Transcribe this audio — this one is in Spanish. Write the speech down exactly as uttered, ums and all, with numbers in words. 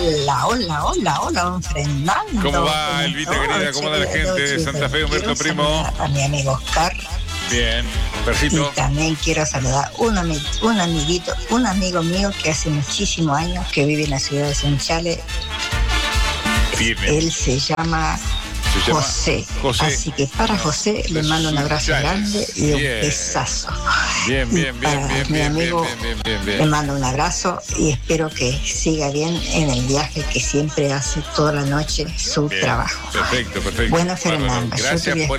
Hola, hola, hola, hola, don Fernando. ¿Cómo va, Elvita, querida? ¿Cómo va la gente de Santa Fe, Humberto Primo? A mi amigo Oscar. Bien, Percito. Y también quiero saludar a un, ami- un amiguito, un amigo mío que hace muchísimos años que vive en la ciudad de Sunchales. Firme. Él se llama, Se llama José. José. Así que para José le de mando un abrazo Sunchales. grande y un Bien. besazo. Bien, Y bien, bien, para bien, mi bien, amigo bien, bien, bien, bien, le bien. mando un abrazo y espero que siga bien en el viaje que siempre hace toda la noche su Bien. trabajo. Perfecto, perfecto. Bueno, Bárbaro. Fernando, yo te Gracias voy a por